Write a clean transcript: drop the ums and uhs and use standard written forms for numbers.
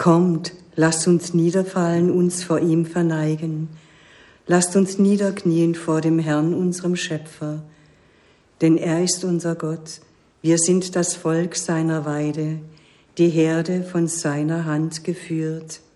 Kommt, lasst uns niederfallen, uns vor ihm verneigen. Lasst uns niederknien vor dem Herrn, unserem Schöpfer. Denn er ist unser Gott, wir sind das Volk seiner Weide, die Herde von seiner Hand geführt.